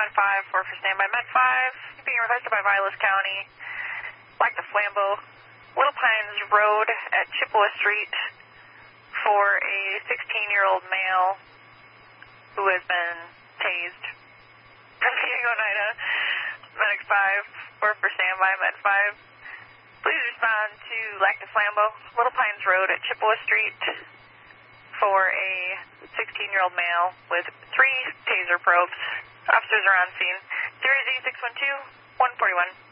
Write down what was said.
Med 5, 4 for standby. Med 5, being requested by Vilas County, Lac de Flambeau, Little Pines Road at Chippewa Street for a 16-year-old male who has been tased. From Diego Oneida, Medic 5, 4 for standby. Med 5, please respond to Lac de Flambeau, Little Pines Road at Chippewa Street for a 16-year-old male with 3 taser probes. Officers are on scene. Series E612, 141.